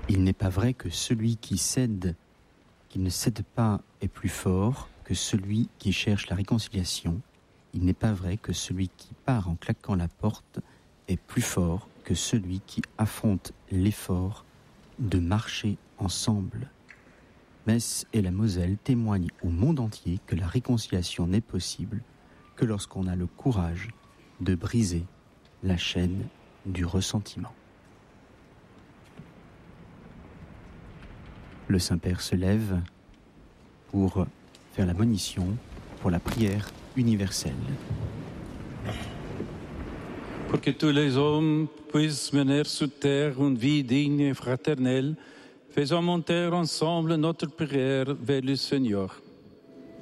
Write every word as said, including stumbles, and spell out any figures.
Il n'est pas vrai que celui qui cède, qui ne cède pas, est plus fort que celui qui cherche la réconciliation. Il n'est pas vrai que celui qui part en claquant la porte est plus fort que celui qui affronte l'effort de marcher ensemble. Metz et la Moselle témoignent au monde entier que la réconciliation n'est possible que lorsqu'on a le courage de briser la chaîne du ressentiment. Le Saint-Père se lève pour faire la monition pour la prière universelle. Pour que tous les hommes puissent mener sur terre une vie digne et fraternelle, faisons monter ensemble notre prière vers le Seigneur.